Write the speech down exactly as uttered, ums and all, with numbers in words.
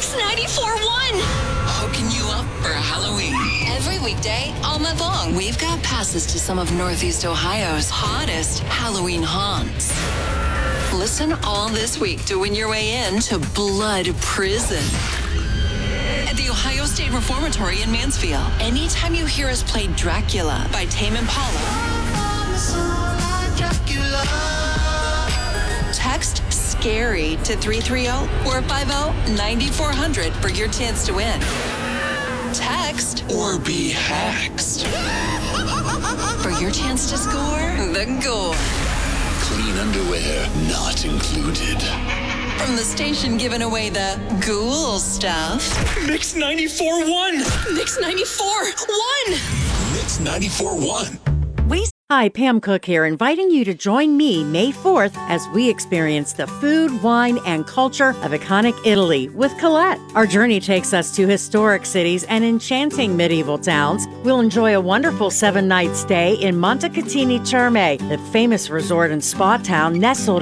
Mix ninety-four one. Hooking you up for Halloween. Every weekday, all month long, we've got passes to some of Northeast Ohio's hottest Halloween haunts. Listen all this week to win your way in to Blood Prison at the Ohio State Reformatory in Mansfield. Anytime you hear us play Dracula by Tame Impala, text SCARY to three three zero, four five zero, nine four zero zero for your chance to win. Text or be hexed for your chance to score the gore. Clean underwear not included. From the station giving away the ghoul stuff. Mix ninety-four one. Mix ninety-four one. Mix ninety-four one. Hi, Pam Cook here, inviting you to join me May fourth as we experience the food, wine, and culture of iconic Italy with Colette. Our journey takes us to historic cities and enchanting medieval towns. We'll enjoy a wonderful seven-night stay in Montecatini Terme, the famous resort and spa town nestled